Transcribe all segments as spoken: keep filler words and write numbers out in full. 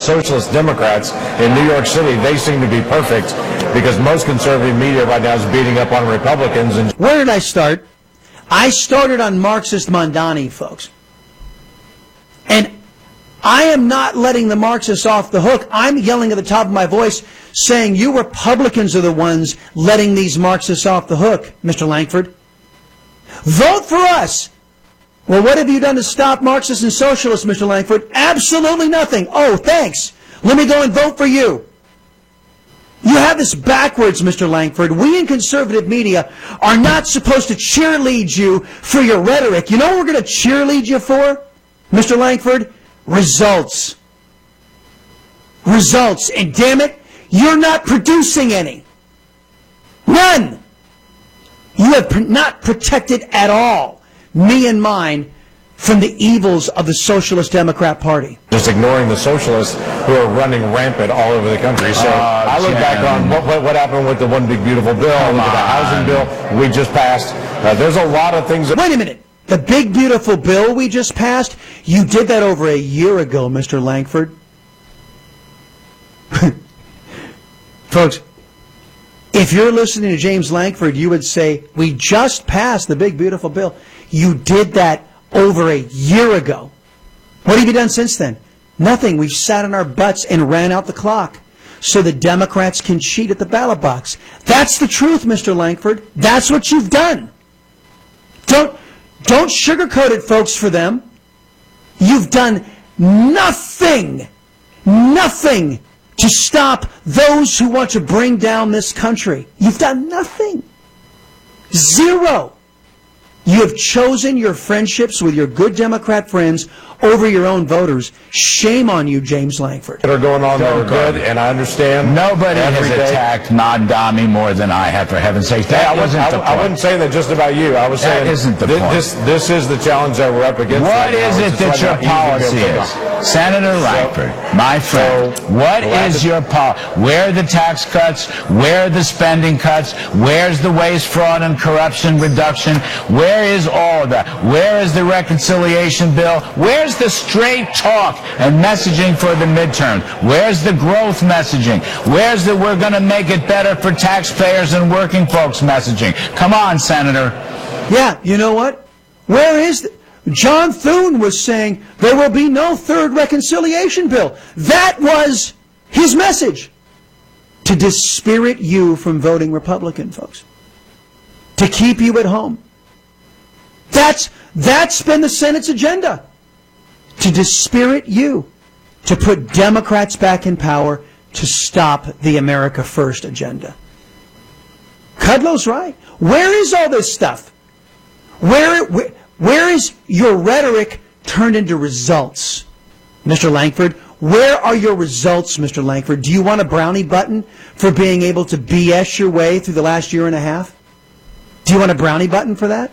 socialist Democrats in New York City, they seem to be perfect because most conservative media right now is beating up on Republicans. And where did I start? I started on Marxist Mondani, folks. And I am not letting the Marxists off the hook. I'm yelling at the top of my voice saying you Republicans are the ones letting these Marxists off the hook, Mister Lankford. Vote for us. Well, what have you done to stop Marxists and socialists, Mister Lankford? Absolutely nothing. Oh, thanks. Let me go and vote for you. You have this backwards, Mister Lankford. We in conservative media are not supposed to cheerlead you for your rhetoric. You know what we're going to cheerlead you for, Mister Lankford? Results. Results. And damn it, you're not producing any. None. You have pr- not protected at all me and mine from the evils of the Socialist Democrat Party. Just ignoring the socialists who are running rampant all over the country. So uh, I look Jim. back on what, what, what happened with the One Big Beautiful Bill, I look at the housing bill we just passed. Uh, there's a lot of things that... Wait a minute. The Big Beautiful Bill we just passed, you did that over a year ago, Mister Lankford. Folks, if you're listening to James Lankford, you would say, we just passed the Big Beautiful Bill. You did that over a year ago. What have you done since then? Nothing. We've sat on our butts and ran out the clock so the Democrats can cheat at the ballot box. That's the truth, Mister Lankford. That's what you've done. Don't, don't sugarcoat it, folks, for them. You've done nothing, nothing to stop those who want to bring down this country. You've done nothing. Zero. You have chosen your friendships with your good Democrat friends over your own voters. Shame on you, James Lankford. That are going on that are good, and I understand. Nobody has day. attacked Mondani more than I have, for heaven's sake. That yeah, I wasn't I, the point. I wouldn't say that just about you. I was that saying isn't the this, point. This, this is the challenge that we're up against. What right is now. it It's that right your policy is? Senator Lankford, so, my friend, so, what is your policy? Where are the tax cuts? Where are the spending cuts? Where's the waste, fraud, and corruption reduction? Where is all of that? Where is the reconciliation bill? Where's the straight talk and messaging for the midterm? Where's the growth messaging? Where's the we're going to make it better for taxpayers and working folks messaging? Come on, Senator. Yeah, you know what? Where is the... John Thune was saying there will be no third reconciliation bill. That was his message. To dispirit you from voting Republican, folks. To keep you at home. That's, that's been the Senate's agenda. To dispirit you. To put Democrats back in power. To stop the America First agenda. Kudlow's right. Where is all this stuff? Where, where, where is your rhetoric turned into results? Mister Lankford, where are your results, Mister Lankford? Do you want a brownie button for being able to B S your way through the last year and a half? Do you want a brownie button for that?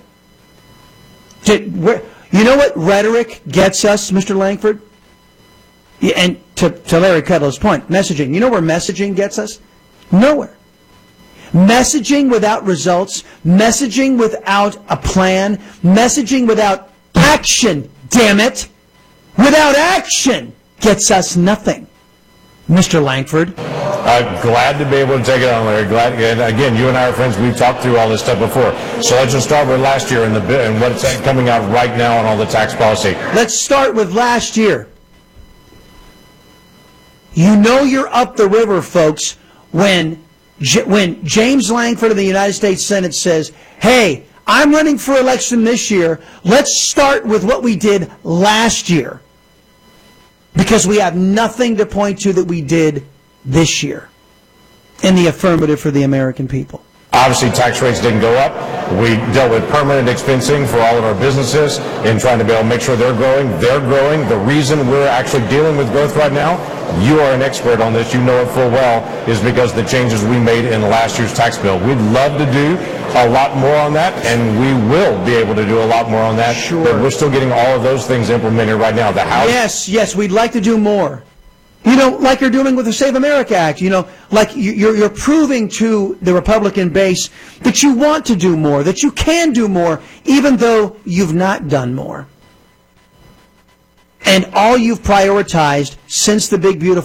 Did, where, you know what rhetoric gets us, Mister Lankford? Yeah, and to, to Larry Kudlow's point, messaging. You know where messaging gets us? Nowhere. Messaging without results, messaging without a plan, messaging without action, damn it, without action gets us nothing. Mister Lankford. I'm glad to be able to take it on, Larry. Glad, and again, you and I are friends. We've talked through all this stuff before. So let's just start with last year and the and what's coming out right now on all the tax policy. Let's start with last year. You know you're up the river, folks, when when James Lankford of the United States Senate says, hey, I'm running for election this year. Let's start with what we did last year. Because we have nothing to point to that we did this year in the affirmative for the American people. Obviously, tax rates didn't go up. We dealt with permanent expensing for all of our businesses in trying to be able to make sure they're growing. They're growing. The reason we're actually dealing with growth right now, you are an expert on this, you know it full well, is because the changes we made in last year's tax bill. We'd love to do a lot more on that, and we will be able to do a lot more on that. Sure. But we're still getting all of those things implemented right now. The House. Yes, yes, we'd like to do more. You know, like you're doing with the Save America Act, you know, like you're, you're proving to the Republican base that you want to do more, that you can do more, even though you've not done more. And all you've prioritized since the Big Beautiful